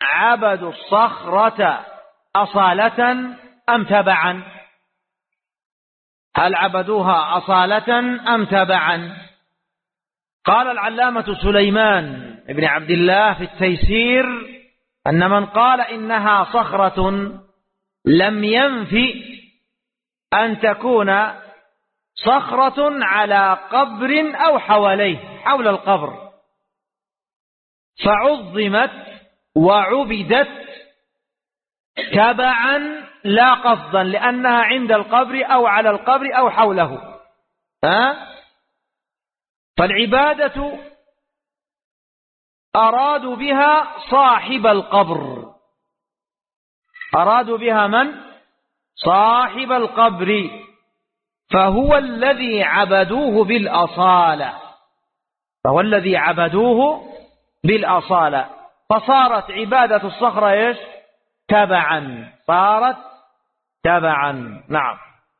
عبدوا الصخرة أصالة أم تبعا؟ هل عبدوها أصالة أم تبعا؟ قال العلامة سليمان بن عبد الله في التيسير أن من قال إنها صخرة لم ينفي أن تكون صخرة على قبر أو حواليه، حول القبر، فعظمت وعبدت تبعا لا قصدا، لأنها عند القبر أو على القبر أو حوله. فالعبادة أرادوا بها صاحب القبر، أرادوا بها من؟ صاحب القبر، فهو الذي عبدوه بالأصالة، فهو الذي عبدوه بالأصالة، فصارت عبادة الصخرة إيش؟ تبعا، صارت تبعا. نعم.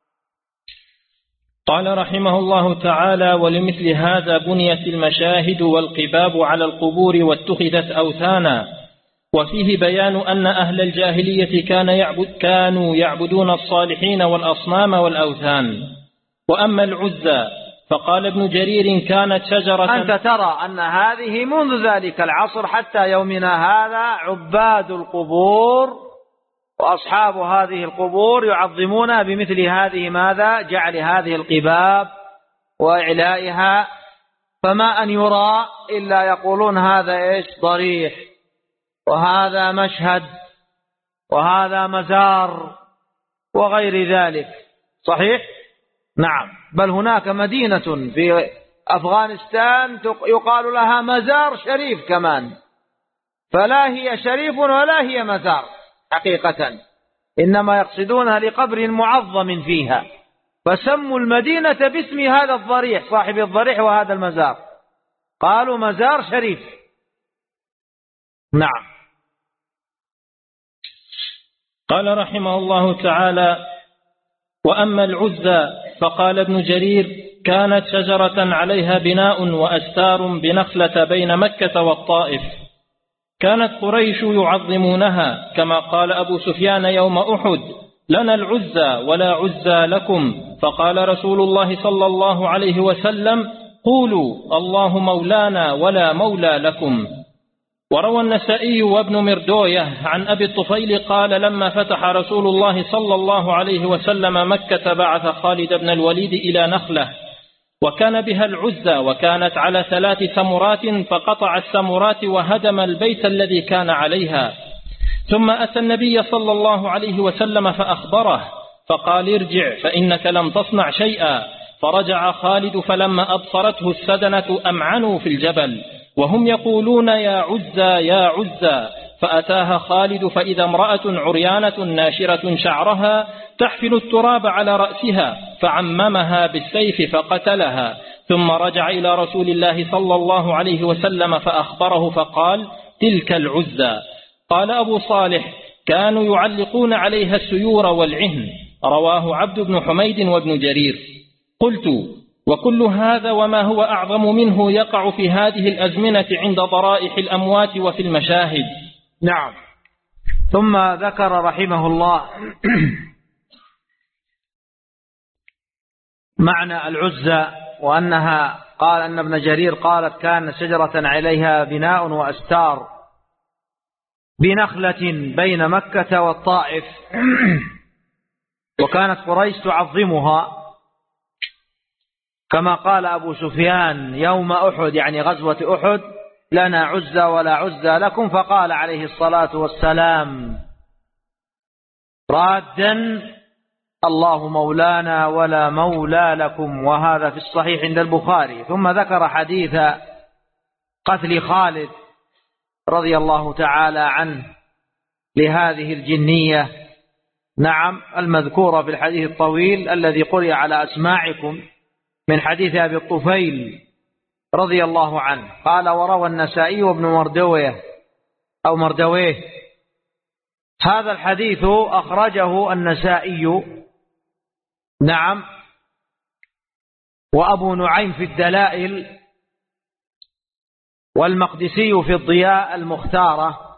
قال رحمه الله تعالى: ولمثل هذا بنيت المشاهد والقباب على القبور واتخذت أوثانا. وفيه بيان أن أهل الجاهلية كانوا يعبدون الصالحين والأصنام والأوثان. وأما العزى فقال ابن جرير كانت شجرة. أنت ترى أن هذه منذ ذلك العصر حتى يومنا هذا عباد القبور وأصحاب هذه القبور يعظمونها بمثل هذه ماذا؟ جعل هذه القباب وإعلائها، فما أن يرى إلا يقولون هذا إيش؟ ضريح، وهذا مشهد، وهذا مزار، وغير ذلك. صحيح؟ نعم. بل هناك مدينة في أفغانستان يقال لها مزار شريف كمان، فلا هي شريف ولا هي مزار حقيقة، إنما يقصدونها لقبر معظم فيها، فسموا المدينة باسم هذا الضريح، صاحب الضريح وهذا المزار، قالوا مزار شريف. نعم. قال رحمه الله تعالى: وأما العزى فقال ابن جرير كانت شجرة عليها بناء وأستار بنخلة بين مكة والطائف، كانت قريش يعظمونها، كما قال أبو سفيان يوم أحد: لنا العزى ولا عزى لكم. فقال رسول الله صلى الله عليه وسلم: قولوا الله مولانا ولا مولى لكم. وروى النسائي وابن مردوية عن أبي الطفيل قال: لما فتح رسول الله صلى الله عليه وسلم مكة بعث خالد بن الوليد إلى نخلة وكان بها العزى، وكانت على 3 ثمرات، فقطع الثمرات وهدم البيت الذي كان عليها. ثم أتى النبي صلى الله عليه وسلم فأخبره، فقال: ارجع فإنك لم تصنع شيئا. فرجع خالد، فلما أبصرته السدنة أمعنوا في الجبل وهم يقولون يا عزى يا عزى. فأتاها خالد فإذا امرأة عريانة ناشرة شعرها تحفل التراب على رأسها، فعممها بالسيف فقتلها. ثم رجع إلى رسول الله صلى الله عليه وسلم فأخبره، فقال: تلك العزى. قال أبو صالح: كانوا يعلقون عليها السيور والعهن. رواه عبد بن حميد وابن جرير. قلت: وكل هذا وما هو أعظم منه يقع في هذه الأزمنة عند ضرائح الأموات وفي المشاهد. نعم. ثم ذكر رحمه الله معنى العزى، وأنها قال أن ابن جرير قالت كان شجرة عليها بناء وأستار بنخلة بين مكة والطائف وكانت قريش تعظمها، كما قال أبو سفيان يوم أحد، يعني غزوة أحد: لنا عزى ولا عزى لكم. فقال عليه الصلاة والسلام رادا: الله مولانا ولا مولى لكم. وهذا في الصحيح عند البخاري. ثم ذكر حديث قتل خالد رضي الله تعالى عنه لهذه الجنية، نعم، المذكورة في الحديث الطويل الذي قرئ على أسماعكم من حديث أبي الطفيل رضي الله عنه. قال: وروى النسائي وابن مردويه أو مردويه هذا الحديث، أخرجه النسائي، نعم، وأبو نعيم في الدلائل، والمقدسي في الضياء المختارة،